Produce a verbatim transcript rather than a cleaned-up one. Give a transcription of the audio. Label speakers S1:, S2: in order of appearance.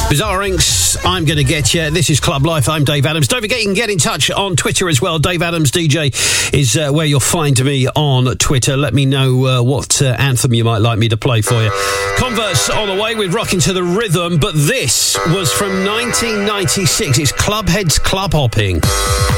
S1: Bizarre Inks, I'm Gonna Get You. This is Club Life. I'm Dave Adams. Don't forget you can get in touch on Twitter as well. Dave Adams D J is uh, where you'll find me on Twitter. Let me know uh, what uh, anthem you might like me to play for you. Converse on the way with Rockin' to the Rhythm, but this was from nineteen ninety-six. It's Clubhead's Club Hopping.